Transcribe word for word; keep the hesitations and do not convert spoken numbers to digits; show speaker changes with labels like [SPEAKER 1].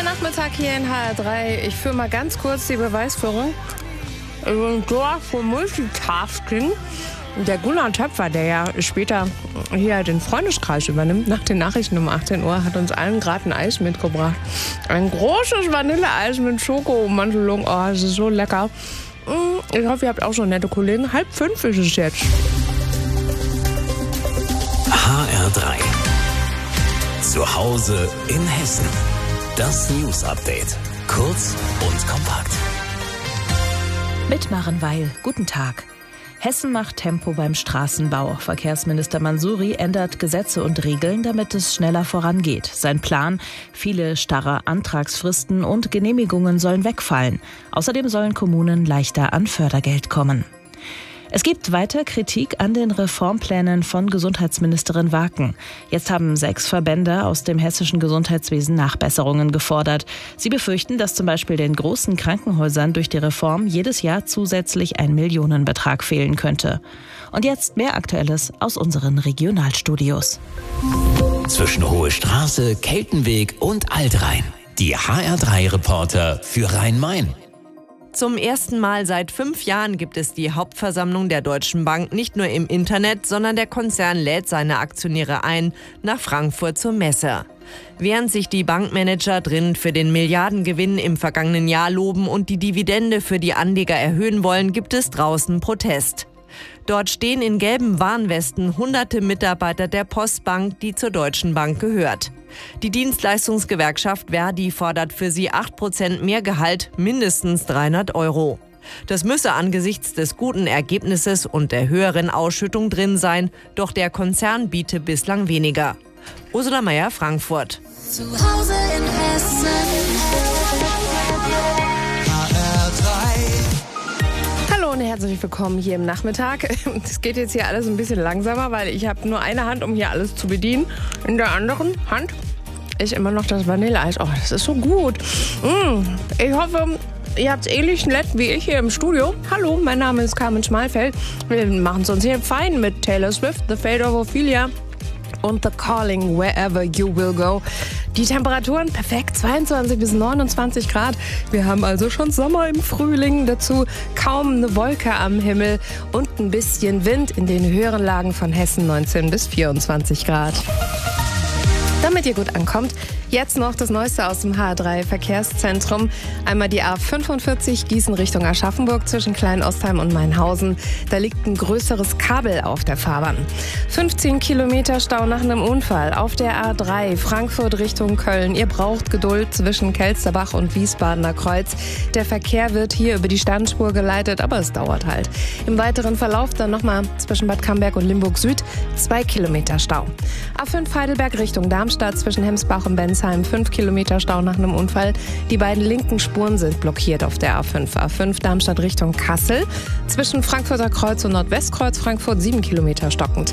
[SPEAKER 1] Der Nachmittag hier in H R drei. Ich führe mal ganz kurz die Beweisführung. Ein Tor für Multitasking. Der Gunnar Töpfer, der ja später hier den Freundeskreis übernimmt, nach den Nachrichten um achtzehn Uhr, hat uns allen gerade ein Eis mitgebracht. Ein großes Vanilleeis mit Schokomandelung. Oh, es ist so lecker. Ich hoffe, ihr habt auch schon nette Kollegen. Halb fünf ist es jetzt.
[SPEAKER 2] H R drei. Zu Hause in Hessen. Das News Update. Kurz und kompakt.
[SPEAKER 3] Mit Maren Weil. Guten Tag. Hessen macht Tempo beim Straßenbau. Verkehrsminister Mansouri ändert Gesetze und Regeln, damit es schneller vorangeht. Sein Plan: viele starre Antragsfristen und Genehmigungen sollen wegfallen. Außerdem sollen Kommunen leichter an Fördergeld kommen. Es gibt weiter Kritik an den Reformplänen von Gesundheitsministerin Waken. Jetzt haben sechs Verbände aus dem hessischen Gesundheitswesen Nachbesserungen gefordert. Sie befürchten, dass zum Beispiel den großen Krankenhäusern durch die Reform jedes Jahr zusätzlich ein Millionenbetrag fehlen könnte. Und jetzt mehr Aktuelles aus unseren Regionalstudios.
[SPEAKER 2] Zwischen Hohe Straße, Keltenweg und Altrhein. Die H R drei Reporter für Rhein-Main.
[SPEAKER 4] Zum ersten Mal seit fünf Jahren gibt es die Hauptversammlung der Deutschen Bank nicht nur im Internet, sondern der Konzern lädt seine Aktionäre ein nach Frankfurt zur Messe. Während sich die Bankmanager drin für den Milliardengewinn im vergangenen Jahr loben und die Dividende für die Anleger erhöhen wollen, gibt es draußen Protest. Dort stehen in gelben Warnwesten hunderte Mitarbeiter der Postbank, die zur Deutschen Bank gehört. Die Dienstleistungsgewerkschaft Verdi fordert für sie acht Prozent mehr Gehalt, mindestens dreihundert Euro. Das müsse angesichts des guten Ergebnisses und der höheren Ausschüttung drin sein, doch der Konzern biete bislang weniger. Ursula Meier, Frankfurt.
[SPEAKER 5] Zu Hause in Hessen. H R drei.
[SPEAKER 1] Hallo und herzlich willkommen hier im Nachmittag. Es geht jetzt hier alles ein bisschen langsamer, weil ich habe nur eine Hand, um hier alles zu bedienen. In der anderen Hand ist immer noch das Vanilleeis. Oh, das ist so gut. Mm, ich hoffe, ihr habt es ähnlich nett wie ich hier im Studio. Hallo, mein Name ist Carmen Schmalfeld. Wir machen es uns hier fein mit Taylor Swift, The Fate of Ophelia und The Calling, Wherever You Will Go. Die Temperaturen perfekt, zweiundzwanzig bis neunundzwanzig Grad. Wir haben also schon Sommer im Frühling. Dazu kaum eine Wolke am Himmel und ein bisschen Wind in den höheren Lagen von Hessen, neunzehn bis vierundzwanzig Grad. Damit ihr gut ankommt, jetzt noch das Neueste aus dem H R drei Verkehrszentrum. Einmal die A fünfundvierzig Gießen Richtung Aschaffenburg zwischen Kleinostheim und Mainhausen. Da liegt ein größeres Kabel auf der Fahrbahn. fünfzehn Kilometer Stau nach einem Unfall auf der A drei Frankfurt Richtung Köln. Ihr braucht Geduld zwischen Kelsterbach und Wiesbadener Kreuz. Der Verkehr wird hier über die Standspur geleitet, aber es dauert halt. Im weiteren Verlauf dann nochmal zwischen Bad Camberg und Limburg Süd zwei Kilometer Stau. A fünf Heidelberg Richtung Darmstadt zwischen Hemsbach und Bensheim fünf Kilometer Stau nach einem Unfall. Die beiden linken Spuren sind blockiert auf der A fünf. A fünf Darmstadt Richtung Kassel zwischen Frankfurter Kreuz und Nordwestkreuz Frankfurt sieben Kilometer stockend.